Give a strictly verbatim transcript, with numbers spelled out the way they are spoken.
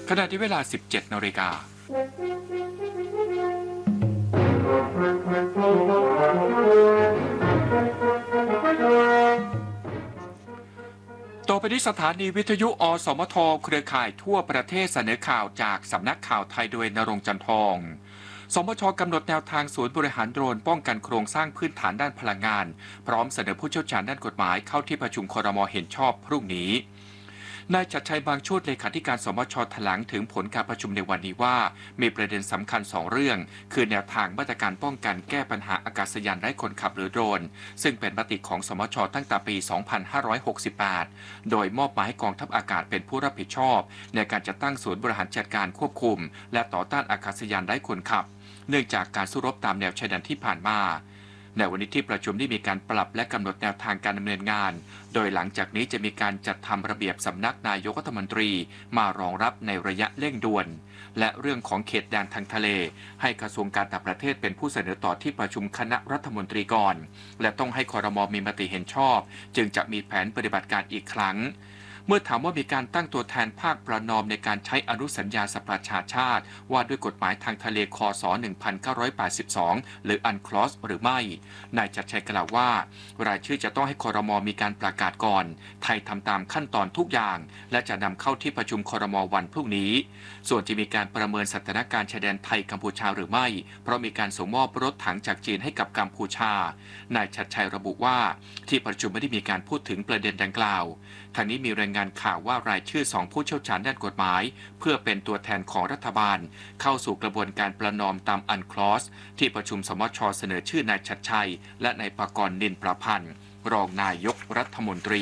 ขณะที่เวลา สิบเจ็ดนาฬิกาต่อไปที่สถานีวิทยุอสมทเครือข่ายทั่วประเทศเสนอข่าวจากสำนักข่าวไทยโดยณรงค์จันทองสมชกำหนดแนวทางศูนย์บริหารโดรนป้องกันโครงสร้างพื้นฐานด้านพลังงานพร้อมเสนอผู้เชี่ยวชาญด้านกฎหมายเข้าที่ประชุมครม.เห็นชอบพรุ่งนี้นายชัดชัยบางโชติเลขาธิการสมชแถลงถึงผลการประชุมในวันนี้ว่ามีประเด็นสำคัญสองเรื่องคือแนวทางมาตรการป้องกันแก้ปัญหาอากาศยานไร้คนขับหรือโดรนซึ่งเป็นมติของสมชตั้งแต่ปี สองพันห้าร้อยหกสิบแปด โดยมอบหมายให้กองทัพอากาศเป็นผู้รับผิดชอบในการจัดตั้งศูนย์บริหารจัดการควบคุมและต่อต้านอากาศยานไร้คนขับเนื่องจากการสู้รบตามแนวชายแดนที่ผ่านมาในวันนี้ที่ประชุมได้มีการปรับและกำหนดแนวทางการดำเนินงานโดยหลังจากนี้จะมีการจัดทำระเบียบสำนักนายกรัฐมนตรีมารองรับในระยะเร่งด่วนและเรื่องของเขตแดนทางทะเลให้กระทรวงการต่างประเทศเป็นผู้เสนอต่อที่ประชุมคณะรัฐมนตรีก่อนและต้องให้ครม.มีมติเห็นชอบจึงจะมีแผนปฏิบัติการอีกครั้งเมื่อถามว่ามีการตั้งตัวแทนภาคประนอมในการใช้อนุสัญญาสหประชาชาติว่าด้วยกฎหมายทางทะเลคศหนึ่งพันเก้าร้อยแปดสิบสองหรืออันคลอสหรือไม่นายชัดชัยกล่าวว่ารายชื่อจะต้องให้ครม.มีการประกาศก่อนไทยทำตามขั้นตอนทุกอย่างและจะนำเข้าที่ประชุมครม.วันพรุ่งนี้ส่วนจะมีการประเมินสถานการณ์ชายแดนไทยกัมพูชาหรือไม่เพราะมีการส่งมอบรถถังจากจีนให้กับกัมพูชานายชัดชัยระบุว่าที่ประชุมไม่ได้มีการพูดถึงประเด็นดังกล่าวทางนี้มีรายงานข่าวว่ารายชื่อสองผู้เชี่ยวชาญด้านกฎหมายเพื่อเป็นตัวแทนของรัฐบาลเข้าสู่กระบวนการประนอมตามอันคลอสที่ประชุมสมชเสนอชื่อนายชัดชัยและนายปกรณ์นินประพันธ์รองนายกรัฐมนตรี